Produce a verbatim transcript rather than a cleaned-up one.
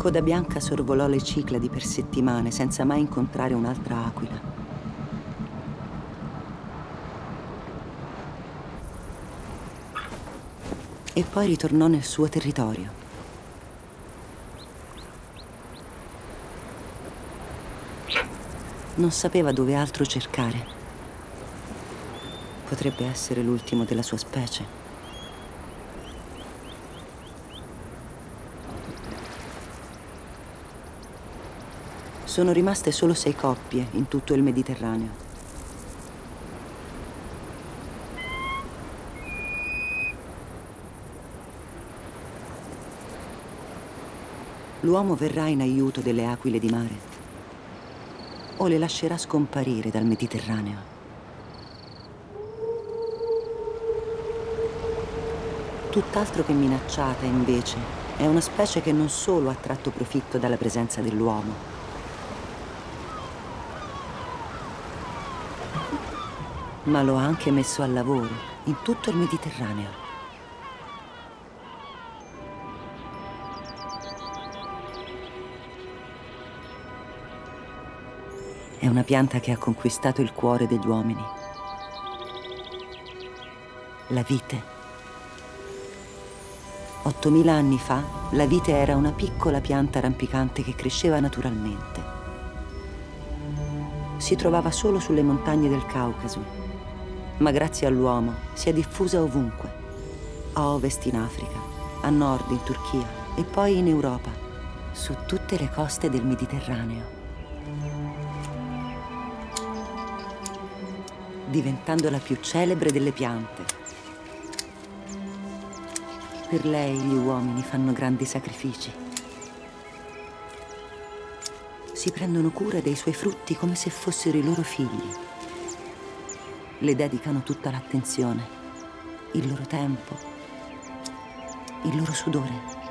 Coda Bianca sorvolò le Cicladi per settimane senza mai incontrare un'altra aquila. E poi ritornò nel suo territorio. Non sapeva dove altro cercare. Potrebbe essere l'ultimo della sua specie. Sono rimaste solo sei coppie in tutto il Mediterraneo. L'uomo verrà in aiuto delle aquile di mare o le lascerà scomparire dal Mediterraneo? Tutt'altro che minacciata, invece, è una specie che non solo ha tratto profitto dalla presenza dell'uomo, ma lo ha anche messo al lavoro in tutto il Mediterraneo. È una pianta che ha conquistato il cuore degli uomini. La vite. Ottomila anni fa, la vite era una piccola pianta rampicante che cresceva naturalmente. Si trovava solo sulle montagne del Caucaso, ma grazie all'uomo si è diffusa ovunque, a ovest in Africa, a nord in Turchia e poi in Europa, su tutte le coste del Mediterraneo, diventando la più celebre delle piante. Per lei gli uomini fanno grandi sacrifici. Si prendono cura dei suoi frutti come se fossero i loro figli. Le dedicano tutta l'attenzione, il loro tempo, il loro sudore.